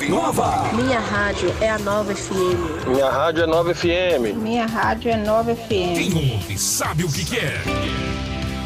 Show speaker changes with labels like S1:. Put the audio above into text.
S1: Nova.
S2: Minha rádio é a Nova FM.
S3: Minha rádio é Nova FM.
S4: Minha rádio é Nova FM.
S1: Quem ouve sabe o que quer.